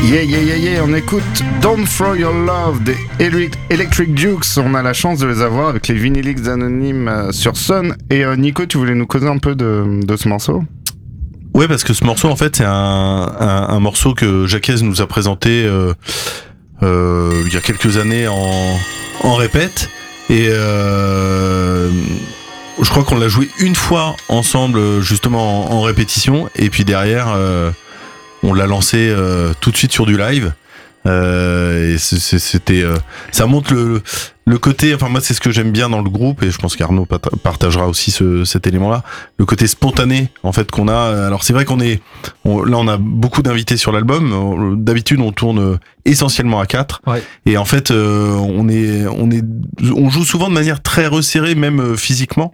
On écoute Don't Throw Your Love des Electric Jukes. On a la chance de les avoir avec les Vinylix Anonymes sur Sun. Et Nico, tu voulais nous causer un peu de ce morceau ? Ouais, parce que ce morceau, en fait, c'est un morceau que Jacques nous a présenté il y a quelques années en répète. Et je crois qu'on l'a joué une fois ensemble, justement en répétition. Et puis derrière, on l'a lancé tout de suite sur du live. Et c'était ça montre le côté, enfin moi c'est ce que j'aime bien dans le groupe, et je pense qu'Arnaud partagera aussi cet élément-là, le côté spontané en fait qu'on a. Alors c'est vrai qu'on on a beaucoup d'invités sur l'album. D'habitude on tourne essentiellement à 4, ouais. Et en fait on joue souvent de manière très resserrée, même physiquement,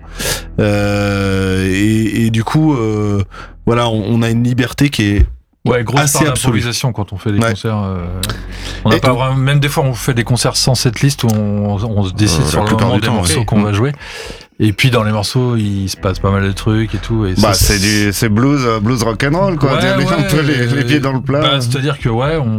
et du coup voilà, on a une liberté qui est grosse part d'improvisation quand on fait des concerts. On n'a pas vraiment, même des fois on fait des concerts sans setlist où on se décide sur le moment des morceaux qu'on va jouer. Et puis dans les morceaux, il se passe pas mal de trucs et tout. Et c'est blues rock'n'roll quoi. Un peu les pieds dans le plat. C'est-à-dire que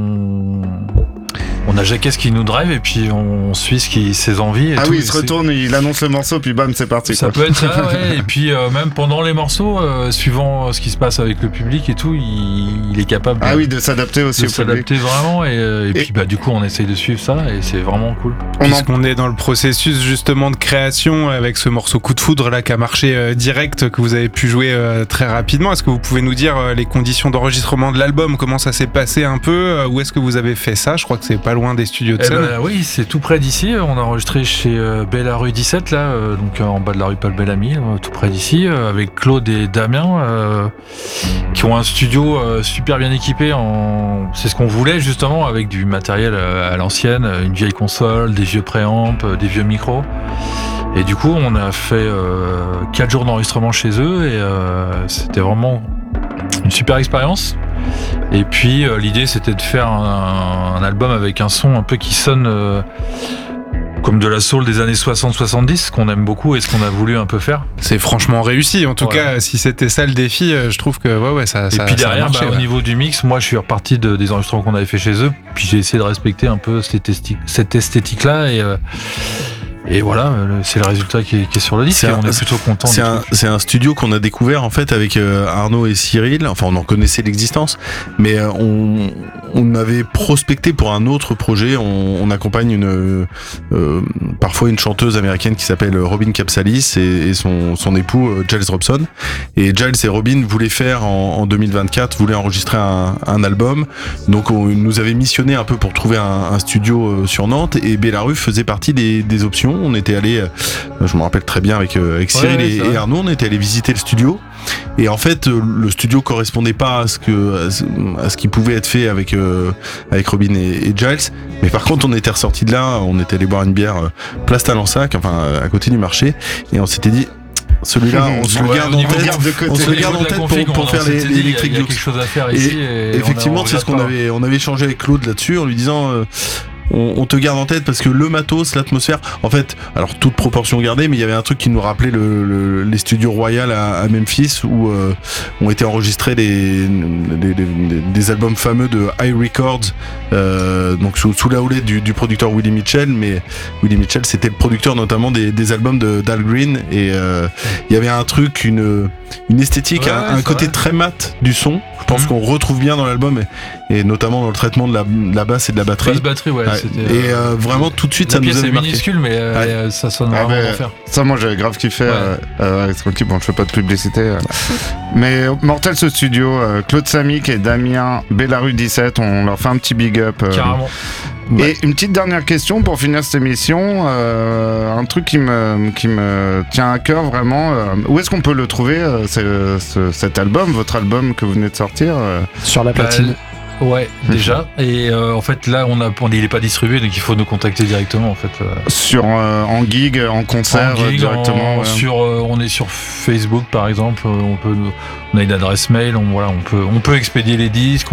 on a Jacques qui nous drive et puis on suit ses envies. Et tout, il se retourne, il annonce le morceau, puis bam, c'est parti. Ça peut être ça, ouais. Et puis même pendant les morceaux, suivant ce qui se passe avec le public et tout, il est capable de s'adapter aussi au public. S'adapter vraiment, et puis du coup on essaye de suivre ça et c'est vraiment cool. Puisqu'on est dans le processus justement de création avec ce morceau Coup de foudre là qui a marché direct, que vous avez pu jouer très rapidement, est-ce que vous pouvez nous dire les conditions d'enregistrement de l'album, comment ça s'est passé un peu, où est-ce que vous avez fait ça? Je crois que c'est pas loin des studios de Sun. Oui, c'est tout près d'ici. On a enregistré chez Bella-Rue 17, là, donc en bas de la rue Paul-Bellamy, tout près d'ici, avec Claude et Damien, qui ont un studio super bien équipé. C'est ce qu'on voulait justement, avec du matériel à l'ancienne, une vieille console, des vieux préamps, des vieux micros. Et du coup, on a fait 4 jours d'enregistrement chez eux, et c'était vraiment une super expérience. Et puis l'idée c'était de faire un album avec un son un peu qui sonne comme de la soul des années 60-70, ce qu'on aime beaucoup et ce qu'on a voulu un peu faire. C'est franchement réussi, en tout cas, si c'était ça le défi, je trouve que ça. Et puis derrière, marché, au niveau du mix, moi je suis reparti des enregistrements qu'on avait fait chez eux, puis j'ai essayé de respecter un peu cette esthétique-là, et voilà, c'est le résultat qui est sur le disque, et on est plutôt content. C'est un studio qu'on a découvert en fait avec Arnaud et Cyril. Enfin, on en connaissait l'existence, mais on avait prospecté pour un autre projet. On accompagne parfois une chanteuse américaine qui s'appelle Robin Capsalis et son époux Giles Robson. Et Giles et Robin voulaient faire en 2024, voulaient enregistrer un album. Donc on nous avait missionné un peu pour trouver un studio sur Nantes, et Bella-Rue faisait partie des options. On était allé, je me rappelle très bien avec Cyril et Arnaud, on était allé visiter le studio. Et en fait, le studio correspondait pas à ce qui pouvait être fait avec Robin et Giles. Mais par contre, on était ressortis de là, on était allé boire une bière place Talensac, enfin à côté du marché, et on s'était dit, celui-là, on se le garde en tête pour faire les Electric Jukes. Quelque chose à faire ici. Et effectivement, c'est ce qu'on avait échangé avec Claude là-dessus, en lui disant. On te garde en tête parce que le matos, l'atmosphère, en fait, alors toute proportion gardée, mais il y avait un truc qui nous rappelait les studios Royal à Memphis, où ont été enregistrés des albums fameux de High Records, donc sous la houlette du producteur Willie Mitchell. Mais Willie Mitchell, c'était le producteur notamment des albums d'Al Green, et il y avait un truc, une esthétique, un côté très mat du son. Je pense qu'on retrouve bien dans l'album, et notamment dans le traitement de la basse et de la batterie. Et vraiment tout de suite ça nous avait marqué. C'est minuscule, mais ça sonne vraiment d'enfer. Ça, moi j'avais grave kiffé avec ce type. Bon, je fais pas de publicité, mais mortel ce studio. Claude Samick et Damien, Bella-Rue 17, on leur fait un petit big up. Carrément. Et une petite dernière question pour finir cette émission, un truc qui me tient à cœur vraiment. Où est-ce qu'on peut le trouver, cet album, votre album que vous venez de sortir Sur la platine. Ouais, déjà. Et en fait, là, il est pas distribué, donc il faut nous contacter directement, en fait. En gig, en concert, directement. On est sur Facebook, par exemple. On a une adresse mail. On peut expédier les disques.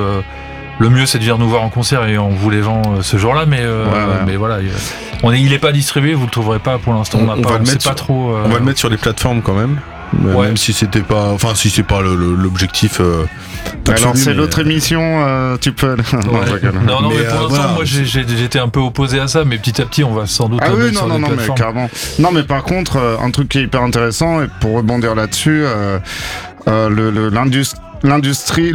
Le mieux, c'est de venir nous voir en concert, et on vous les vend ce jour-là. Mais voilà, il est pas distribué. Vous le trouverez pas pour l'instant. On va le mettre sur les plateformes quand même. Ouais. Même si c'était pas, enfin si c'est pas l'objectif. Alors absolu, c'est mais- l'autre émission, tu peux. Non, je rigole. Non, mais Mais, pour l'instant, voilà. moi j'étais un peu opposé à ça, mais petit à petit, on va sans doute Ah le oui, mettre sur des mais plateformes. carrément. Non, mais par contre, un truc qui est hyper intéressant, et pour rebondir là-dessus, l'industrie,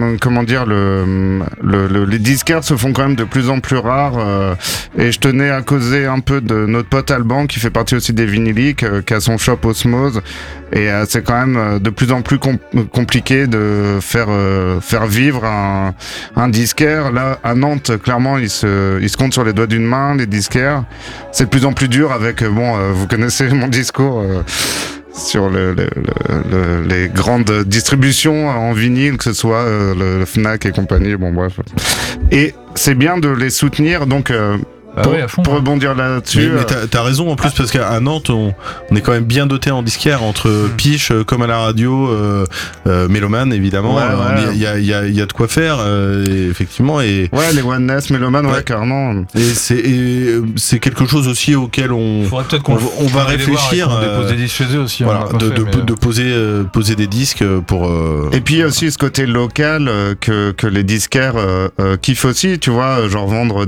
les disquaires se font quand même de plus en plus rares. Et je tenais à causer un peu de notre pote Alban, qui fait partie aussi des vinyliques, qui a son shop Osmose. Et c'est quand même de plus en plus compliqué de faire vivre un disquaire. Là, à Nantes, clairement, il se compte sur les doigts d'une main, les disquaires. C'est de plus en plus dur avec, vous connaissez mon discours sur les grandes distributions en vinyle, que ce soit le Fnac et compagnie, bon bref. Et c'est bien de les soutenir, donc Ah oui, à fond. pour rebondir là-dessus. Mais t'as raison en plus parce qu'à Nantes on est quand même bien doté en disquaire entre Piche comme à la radio, Méloman évidemment. Ouais, ouais. Il y a de quoi faire effectivement et Ouais, les Oneness, Méloman, ouais, Ouais. carrément. c'est quelque chose aussi auquel on Faudrait peut-être on va aille les voir et réfléchir, qu'on dépose des disques chez eux aussi. voilà, on l'a pas fait, mais, de poser des disques pour Et puis aussi ce côté local que les disquaires kiffent aussi, tu vois, genre vendre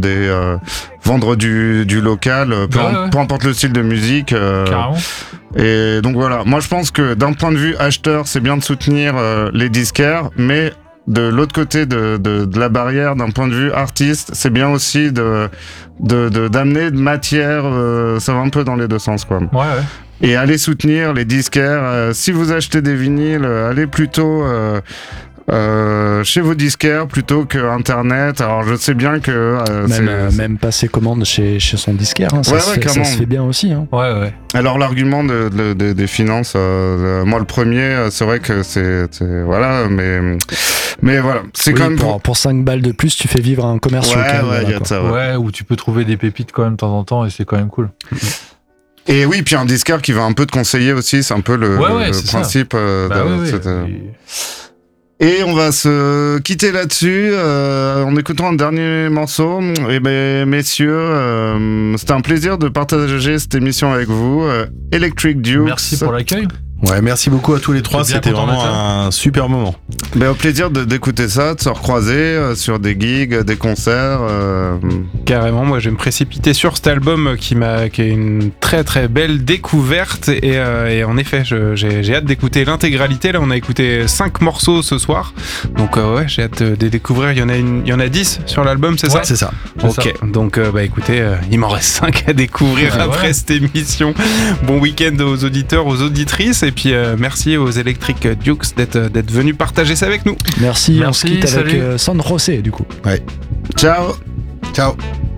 du local, peu importe le style de musique. carrément. Et donc voilà, moi je pense que d'un point de vue acheteur, c'est bien de soutenir les disquaires, mais de l'autre côté de la barrière, d'un point de vue artiste, c'est bien aussi d'amener de matière, ça va un peu dans les deux sens, quoi. Ouais. Et allez soutenir les disquaires. Si vous achetez des vinyles, allez plutôt chez vos disquaires plutôt que Internet. Alors je sais bien que Même passer commande chez son disquaire, hein, Ouais, ça clairement. se fait bien aussi. Hein. Ouais. Alors l'argument des finances, moi le premier, c'est vrai que c'est voilà, mais voilà, c'est Oui, quand même pour 5 balles de plus, tu fais vivre un commerce local. ouais, il y a de ça. Ouais. Ouais, où tu peux trouver des pépites quand même de temps en temps et c'est quand même cool. Et oui, puis un disquaire qui va un peu te conseiller aussi, c'est un peu le c'est ça. principe. Bah oui. Et on va se quitter là-dessus en écoutant un dernier morceau. Et ben messieurs, c'était un plaisir de partager cette émission avec vous. Electric Dukes. Merci pour l'accueil. Ouais, merci beaucoup à tous les trois, Bien c'était content vraiment d'être là. un super moment. Ben, au plaisir d'écouter ça, de se recroiser sur des gigs, des concerts. Carrément, moi je vais me précipiter sur cet album qui est une très très belle découverte et en effet j'ai hâte d'écouter l'intégralité. Là on a écouté 5 morceaux ce soir, donc ouais j'ai hâte de découvrir. Il y en a 10 sur l'album, c'est ça? Ouais. C'est ça. Ok, donc écoutez, il m'en reste 5 à découvrir Ouais, après ouais. cette émission. Bon week-end aux auditeurs, aux auditrices, et puis merci aux Electric Dukes d'être venus partager ça avec nous. Merci, on Merci, se quitte avec salut. San José du coup. Ciao. Ciao.